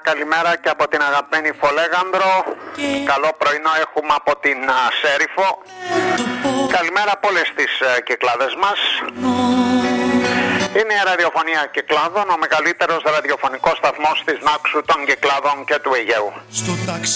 καλημέρα και από την αγαπημένη Φολέγανδρο. Καλό πρωινό έχουμε από την Σέριφο. Καλημέρα από όλες τις Κυκλάδες μας. Είναι η ραδιοφωνία Κυκλάδων, ο μεγαλύτερος ραδιοφωνικός σταθμός της Νάξου, των Κυκλάδων και του Αιγαίου.